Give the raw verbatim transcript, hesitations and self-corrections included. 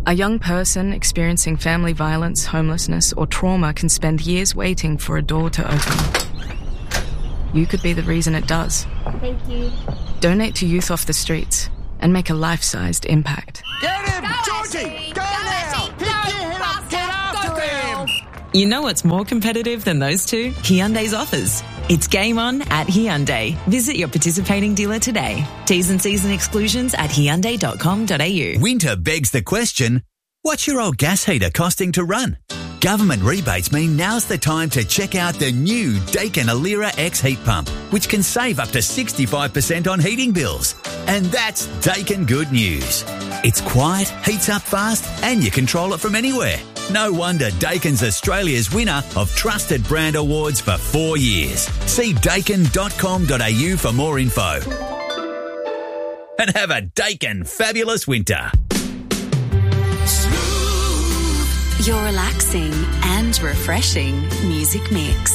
A young person experiencing family violence, homelessness, or trauma can spend years waiting for a door to open. You could be the reason it does. Thank you. Donate to Youth Off the Streets and make a life-sized impact. Get him! Georgie! Go, go now! Pick your head up! Get after him! You know what's more competitive than those two? Hyundai's offers. It's game on at Hyundai. Visit your participating dealer today. T's and C's and exclusions at hyundai dot com dot a u. Winter begs the question, what's your old gas heater costing to run? Government rebates mean now's the time to check out the new Daikin Alira X heat pump, which can save up to sixty-five percent on heating bills. And that's Daikin good news. It's quiet, heats up fast, and you control it from anywhere. No wonder Daikin's Australia's winner of Trusted Brand Awards for four years. See daikin dot com dot a u for more info. And have a Daikin fabulous winter. Your relaxing and refreshing music mix.